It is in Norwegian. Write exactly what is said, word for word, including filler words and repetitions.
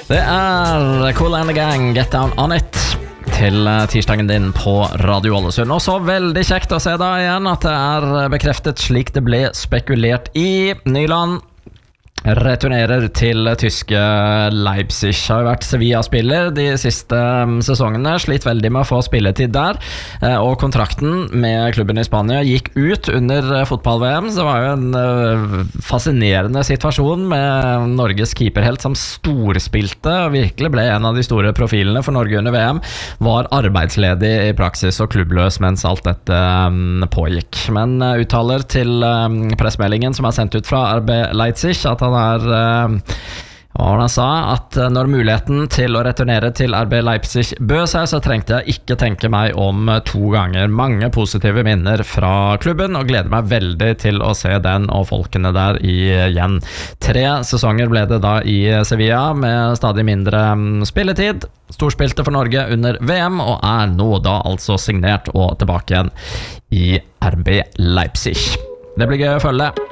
Det er Kool and the Gang, Get Down On It til tirsdagen din på Radio Ålesund. Og så veldig kjekt å se da igjen at det er bekreftet slik det ble spekulert i. Nyland returnerer til tyske Leipzig. Har vært Sevilla-spiller de siste sesongene, slitt veldig med å få spilletid der, og kontrakten med klubben i Spania gikk ut under fotball-V M. Så det var jo en fascinerende situasjon med Norges keeperhelt som storspilte og virkelig ble en av de store profilene for Norge under V M, var arbeidsledig i praksis og klubbløs mens alt dette pågikk. Men uttaler til pressmeldingen som er sendt ut fra R B Leipzig at han er, hva han sa, at når muligheten til å returnere til R B Leipzig bød seg, så trengte jeg ikke tenke meg om to ganger. Mange positive minner fra klubben, og gleder meg veldig til å se den og folkene der igjen. Tre sesonger ble det da i Sevilla, med stadig mindre spilletid. Storspilte for Norge under V M, og er nå da altså signert og tilbake igjen i R B Leipzig. Det blir gøy å følge.